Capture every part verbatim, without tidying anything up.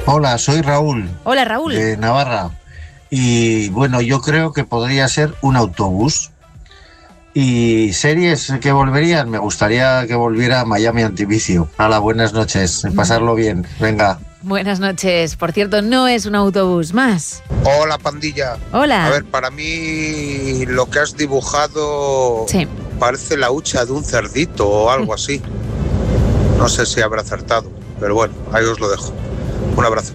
Hola, soy Raúl. Hola, Raúl. De Navarra. Y bueno, yo creo que podría ser un autobús. Y series que volverían, me gustaría que volviera Miami Antivicio. Hala, buenas noches, pasarlo bien, venga. Buenas noches. Por cierto, no es un autobús más. Hola, pandilla. Hola. A ver, para mí lo que has dibujado sí. parece la hucha de un cerdito o algo así. No sé si habrá acertado, pero bueno, ahí os lo dejo. Un abrazo.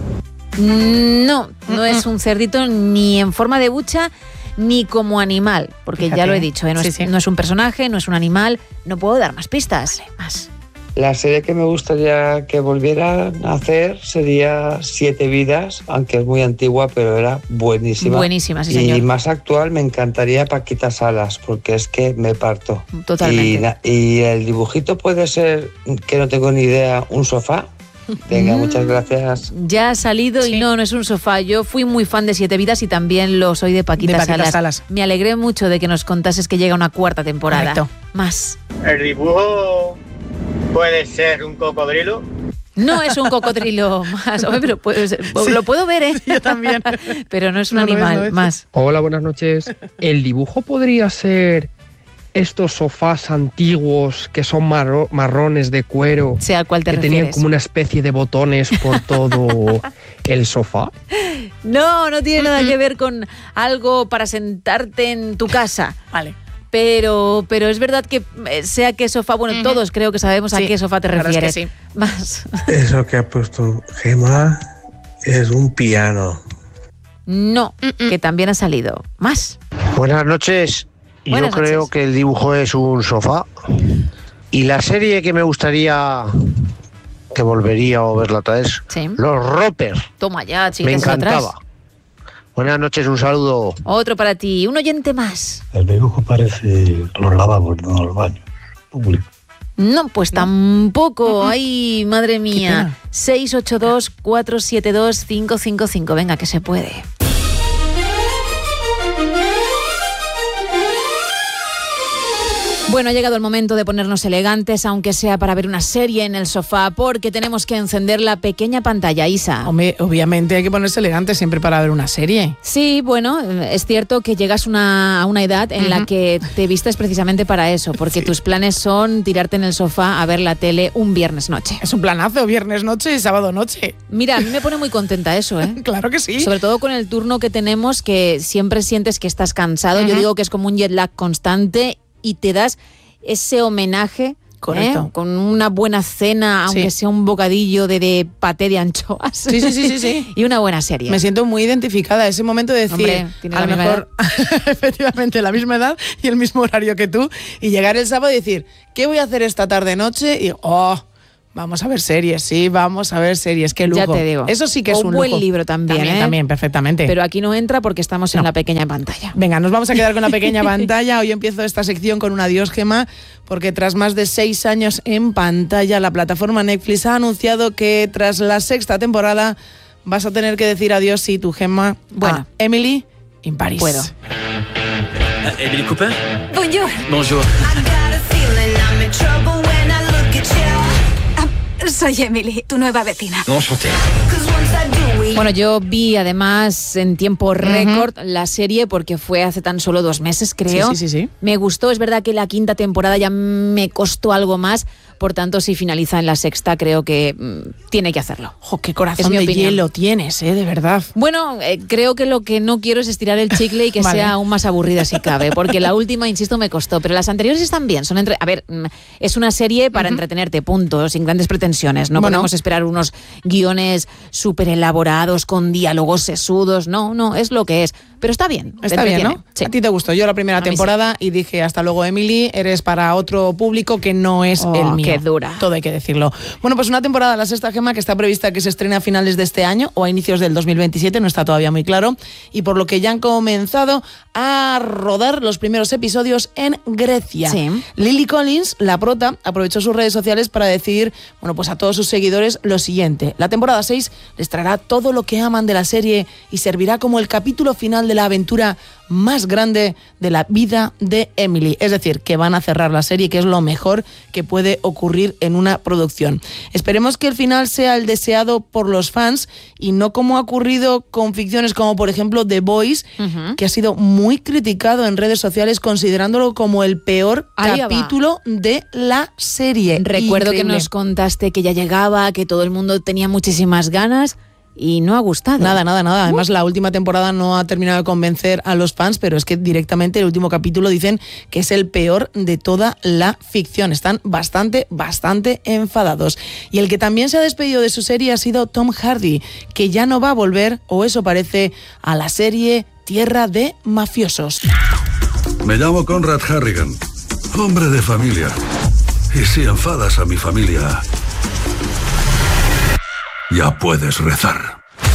No, no es un cerdito ni en forma de hucha ni como animal, porque Fíjate. ya lo he dicho, ¿eh? no, sí, es, sí. no es un personaje, no es un animal, no puedo dar más pistas. Vale, más. La serie que me gustaría que volvieran a hacer sería Siete Vidas, aunque es muy antigua, pero era buenísima. Buenísima, sí, señor. Y más actual me encantaría Paquita Salas, porque es que me parto. Totalmente. Y, y el dibujito puede ser, que no tengo ni idea, un sofá. Venga, mm, muchas gracias. Ya ha salido sí. y no, no es un sofá. Yo fui muy fan de Siete Vidas y también lo soy de Paquita, de Paquita Salas. Salas. Me alegré mucho de que nos contases que llega una cuarta temporada. Correcto. Más. El dibujo puede ser un cocodrilo. No es un cocodrilo más, Oye, pero puede ser, sí. lo puedo ver, ¿eh? Yo también. Pero no es un no, animal, no es, no es. más. Hola, buenas noches. El dibujo podría ser estos sofás antiguos que son marro, marrones de cuero, sí, ¿al cual te que refieres? Tenían como una especie de botones por todo el sofá. No, no tiene nada que ver con algo para sentarte en tu casa. Vale. Pero, pero es verdad que sea qué sofá, bueno, uh-huh. todos creo que sabemos sí, a qué sofá te refieres. Es que sí. Más. Eso que ha puesto Gemma es un piano. No, uh-uh. que también ha salido. Más. Buenas noches. Buenas Yo creo noches. que el dibujo es un sofá. Y la serie que me gustaría que volvería a verla otra vez, sí. Los Roper. Toma ya, me encantaba. Atrás. Buenas noches, un saludo. Otro para ti, un oyente más. El dibujo parece los lavabos, no los baños públicos. No, pues tampoco. Ay, madre mía. seis ocho dos, cuatro siete dos, cinco cinco cinco. Venga, que se puede. Bueno, ha llegado el momento de ponernos elegantes, aunque sea para ver una serie en el sofá, porque tenemos que encender la pequeña pantalla, Isa. Hombre, obviamente hay que ponerse elegante siempre para ver una serie. Sí, bueno, es cierto que llegas una, a una edad en uh-huh. la que te vistes precisamente para eso, porque sí. tus planes son tirarte en el sofá a ver la tele un viernes noche. Es un planazo, viernes noche y sábado noche. Mira, a mí me pone muy contenta eso, ¿eh? Claro que sí. Sobre todo con el turno que tenemos, que siempre sientes que estás cansado. Uh-huh. Yo digo que es como un jet lag constante y te das ese homenaje, correcto, ¿eh? Con una buena cena, aunque sí. sea un bocadillo de, de paté de anchoas. Sí, sí, sí, sí, sí. Y una buena serie. Me siento muy identificada. Ese momento de decir, Hombre, a lo mejor, efectivamente, la misma edad y el mismo horario que tú, y llegar el sábado y decir, ¿qué voy a hacer esta tarde-noche? Y, oh, vamos a ver series, sí, vamos a ver series, qué lujo. Ya te digo. Eso sí que es o un buen lujo. libro también, También, ¿eh? también, perfectamente. Pero aquí no entra porque estamos no. en la pequeña pantalla. Venga, nos vamos a quedar con la pequeña pantalla. Hoy empiezo esta sección con un adiós, Gemma, porque tras más de seis años en pantalla, la plataforma Netflix ha anunciado que tras la sexta temporada vas a tener que decir adiós, sí, tu Gemma, bueno, a Emily in Paris. Puedo. Uh, Emily Cooper? Bonjour. Bonjour. Soy Emily, tu nueva vecina. Enchanté. Bueno, yo vi además en tiempo récord uh-huh. la serie porque fue hace tan solo dos meses, creo. Sí, sí, sí, sí. Me gustó, es verdad que la quinta temporada ya me costó algo más, por tanto, si finaliza en la sexta, creo que mmm, tiene que hacerlo. ¡Jo, qué corazón de opinión. Hielo tienes, eh, de verdad! Bueno, eh, creo que lo que no quiero es estirar el chicle y que vale. sea aún más aburrida si cabe, porque la última, insisto, me costó, pero las anteriores están bien. Son entre... A ver, es una serie para uh-huh. entretenerte, punto, sin grandes pretensiones. No bueno. podemos esperar unos guiones súper elaborados, con diálogos sesudos, no, no, es lo que es. Pero está bien. Está bien, ¿no? Sí. A ti te gustó. Yo la primera temporada sí. y dije, hasta luego, Emily, eres para otro público que no es oh, el mío. Qué dura. Todo hay que decirlo. Bueno, pues una temporada, la sexta, Gemma, que está prevista que se estrene a finales de este año o a inicios del dos mil veintisiete, no está todavía muy claro, y por lo que ya han comenzado a rodar los primeros episodios en Grecia. Sí. Lily Collins, la prota, aprovechó sus redes sociales para decir, bueno, pues a todos sus seguidores lo siguiente: la temporada seis les traerá todo lo que aman de la serie y servirá como el capítulo final de la aventura más grande de la vida de Emily. Es decir, que van a cerrar la serie, que es lo mejor que puede ocurrir en una producción. Esperemos que el final sea el deseado por los fans y no como ha ocurrido con ficciones como, por ejemplo, The Boys, uh-huh. que ha sido muy criticado en redes sociales considerándolo como el peor Ahí capítulo va. de la serie. Recuerdo Increíble. que nos contaste que ya llegaba, que todo el mundo tenía muchísimas ganas. Y no ha gustado. Nada, nada, nada. Además, uh. la última temporada no ha terminado de convencer a los fans, pero es que directamente el último capítulo dicen que es el peor de toda la ficción. Están bastante, bastante enfadados. Y el que también se ha despedido de su serie ha sido Tom Hardy, que ya no va a volver, o eso parece, a la serie Tierra de Mafiosos. Me llamo Conrad Harrigan, hombre de familia. Y si enfadas a mi familia, ya puedes rezar.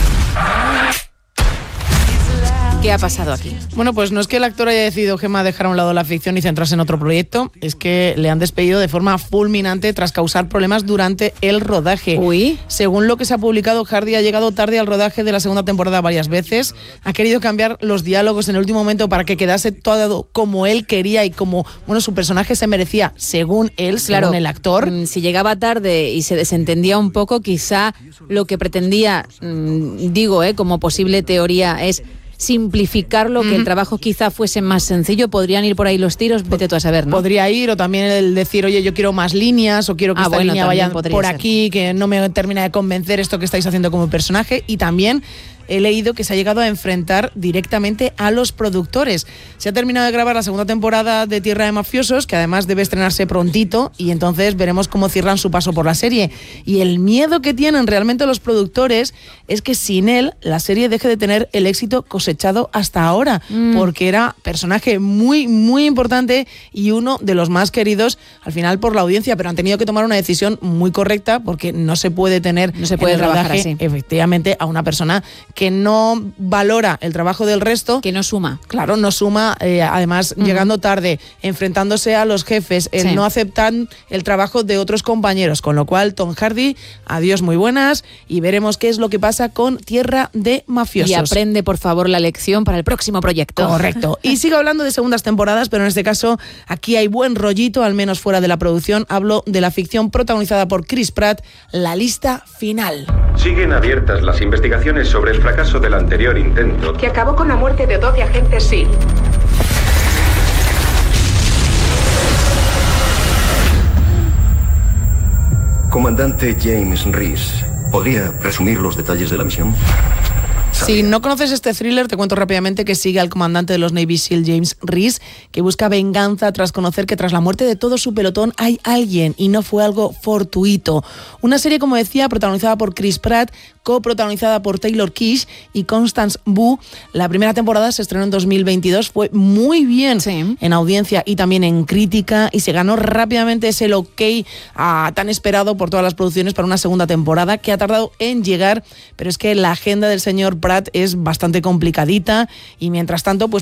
¿Qué ha pasado aquí? Bueno, pues no es que el actor haya decidido, Gemma, dejar a un lado la ficción y centrarse en otro proyecto, es que le han despedido de forma fulminante tras causar problemas durante el rodaje. Uy. Según lo que se ha publicado, Hardy ha llegado tarde al rodaje de la segunda temporada varias veces, ha querido cambiar los diálogos en el último momento para que quedase todo como él quería y como, bueno, su personaje se merecía, según él, claro, según el actor. Si llegaba tarde y se desentendía un poco, quizá lo que pretendía, digo, eh, como posible teoría, es simplificarlo, que el trabajo quizá fuese más sencillo. Podrían ir por ahí los tiros, vete tú a saber, ¿no? Podría ir, o también el decir, oye, yo quiero más líneas, o quiero que ah, esta bueno, línea vaya por ser. aquí, que no me termina de convencer esto que estáis haciendo como personaje. Y también he leído que se ha llegado a enfrentar directamente a los productores. Se ha terminado de grabar la segunda temporada de Tierra de Mafiosos, que además debe estrenarse prontito, y entonces veremos cómo cierran su paso por la serie. Y el miedo que tienen realmente los productores es que sin él la serie deje de tener el éxito cosechado hasta ahora, mm. porque era personaje muy, muy importante y uno de los más queridos al final por la audiencia, pero han tenido que tomar una decisión muy correcta porque no se puede tener no se puede en el trabajar rodaje, así. efectivamente, a una persona que no valora el trabajo del resto. Que no suma. Claro, no suma, eh, además uh-huh. llegando tarde, enfrentándose a los jefes, el sí. no aceptan el trabajo de otros compañeros, con lo cual Tom Hardy, adiós muy buenas, y veremos qué es lo que pasa con Tierra de Mafiosos. Y aprende, por favor, la lección para el próximo proyecto. Correcto. Y sigo hablando de segundas temporadas, pero en este caso aquí hay buen rollito, al menos fuera de la producción. Hablo de la ficción protagonizada por Chris Pratt, La lista final. Siguen abiertas las investigaciones sobre el fracaso del anterior intento, que acabó con la muerte de doce agentes S E A L. Comandante James Reese, ¿podría resumir los detalles de la misión? Si no conoces este thriller, te cuento rápidamente que sigue al comandante de los Navy SEAL James Reese, que busca venganza tras conocer que tras la muerte de todo su pelotón hay alguien y no fue algo fortuito. Una serie, como decía, protagonizada por Chris Pratt, coprotagonizada por Taylor Kitsch y Constance Wu. La primera temporada se estrenó en dos mil veintidós, fue muy bien sí. en audiencia y también en crítica, y se ganó rápidamente ese ok uh, tan esperado por todas las producciones para una segunda temporada, que ha tardado en llegar, pero es que la agenda del señor Pratt es bastante complicadita, y mientras tanto pues